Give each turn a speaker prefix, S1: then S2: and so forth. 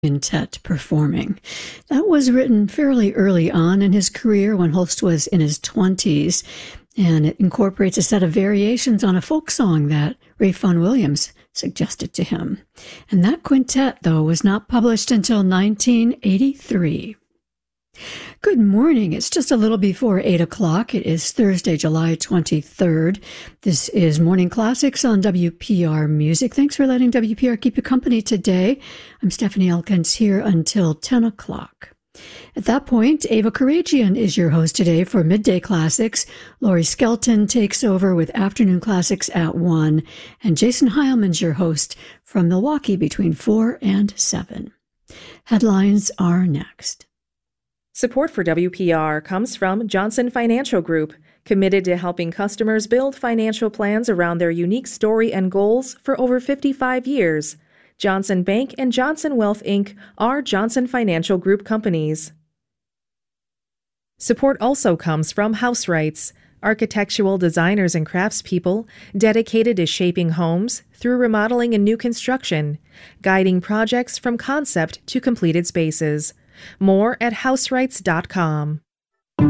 S1: Quintet performing. That was written fairly early on in his career when Holst was in his 20s, and it incorporates a set of variations on a folk song that Ralph Vaughan Williams suggested to him. And that quintet, though, was not published until 1983. Good morning. It's just a little before 8 o'clock. It is Thursday, July 23rd. This is Morning Classics on WPR Music. Thanks for letting WPR keep you company today. I'm Stephanie Elkins here until 10 o'clock. At that point, Ava Karagian is your host today for Midday Classics. Laurie Skelton takes over with Afternoon Classics at 1. And Jason Heilman's your host from Milwaukee between 4 and 7. Headlines are next.
S2: Support for WPR comes from Johnson Financial Group, committed to helping customers build financial plans around their unique story and goals for over 55 years. Johnson Bank and Johnson Wealth, Inc. are Johnson Financial Group companies. Support also comes from House Rights, architectural designers and craftspeople dedicated to shaping homes through remodeling and new construction, guiding projects from concept to completed spaces. More at houserights.com.